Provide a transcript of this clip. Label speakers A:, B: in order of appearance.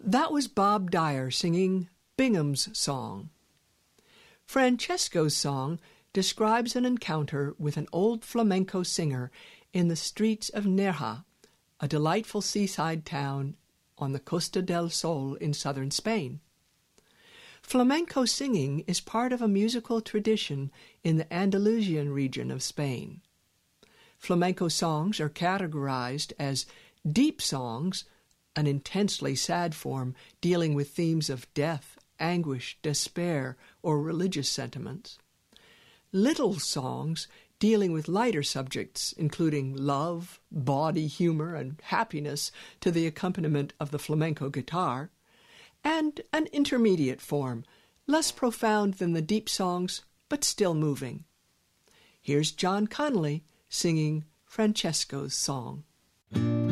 A: That was Bob Dyer singing Bingham's Song. Francesco's song describes an encounter with an old flamenco singer in the streets of Nerja, a delightful seaside town on the Costa del Sol in southern Spain. Flamenco singing is part of a musical tradition in the Andalusian region of Spain. Flamenco songs are categorized as deep songs, an intensely sad form dealing with themes of death, anguish, despair, or religious sentiments. Little songs dealing with lighter subjects, including love, bawdy humor, and happiness to the accompaniment of the flamenco guitar. And an intermediate form, less profound than the deep songs, but still moving. Here's John Connolly singing Francesco's song.